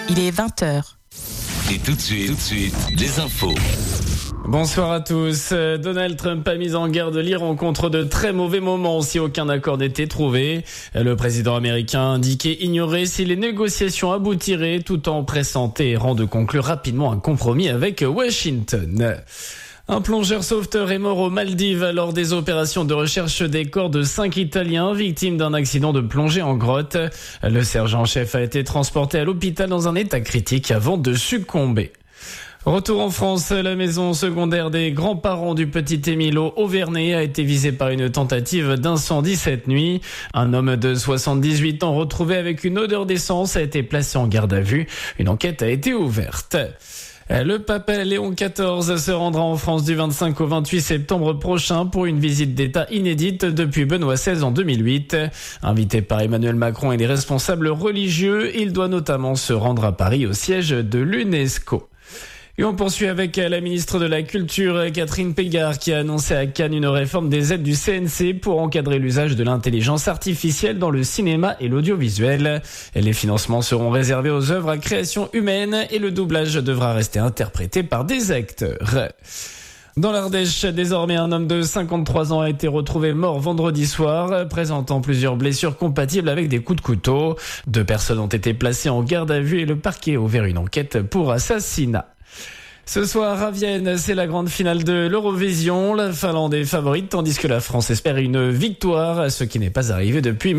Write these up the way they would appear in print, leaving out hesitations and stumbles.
Il est 20h. Et tout de suite, les infos. Bonsoir à tous. Donald Trump a mis en garde l'Iran contre de très mauvais moments si aucun accord n'était trouvé. Le président américain a indiqué ignorer si les négociations aboutiraient tout en pressant Téhéran de conclure rapidement un compromis avec Washington. Un plongeur sauveteur est mort aux Maldives lors des opérations de recherche des corps de 5 Italiens victimes d'un accident de plongée en grotte. Le sergent-chef a été transporté à l'hôpital dans un état critique avant de succomber. Retour en France, la maison secondaire des grands-parents du petit Émile au Vernet a été visée par une tentative d'incendie cette nuit. Un homme de 78 ans retrouvé avec une odeur d'essence a été placé en garde à vue. Une enquête a été ouverte. Le pape Léon XIV se rendra en France du 25 au 28 septembre prochain pour une visite d'État inédite depuis Benoît XVI en 2008. Invité par Emmanuel Macron et les responsables religieux, il doit notamment se rendre à Paris au siège de l'UNESCO. Et on poursuit avec la ministre de la Culture, Catherine Pégard, qui a annoncé à Cannes une réforme des aides du CNC pour encadrer l'usage de l'intelligence artificielle dans le cinéma et l'audiovisuel. Les financements seront réservés aux œuvres à création humaine et le doublage devra rester interprété par des acteurs. Dans l'Ardèche, désormais, un homme de 53 ans a été retrouvé mort vendredi soir, présentant plusieurs blessures compatibles avec des coups de couteau. 2 personnes ont été placées en garde à vue et le parquet a ouvert une enquête pour assassinat. Ce soir à Vienne, c'est la grande finale de l'Eurovision. La Finlande est favorite tandis que la France espère une victoire, ce qui n'est pas arrivé depuis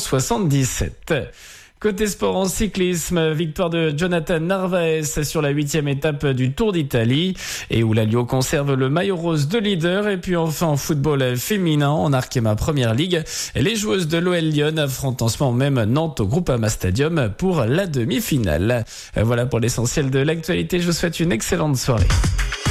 1977. Côté sport en cyclisme, victoire de Jonathan Narvaez sur la 8e étape du Tour d'Italie et où l'Alliot conserve le maillot rose de leader. Et puis enfin en football féminin, en Arkema Première Ligue, les joueuses de l'OL Lyon affrontent en ce moment même Nantes au Groupama Stadium pour la demi-finale. Voilà pour l'essentiel de l'actualité, je vous souhaite une excellente soirée.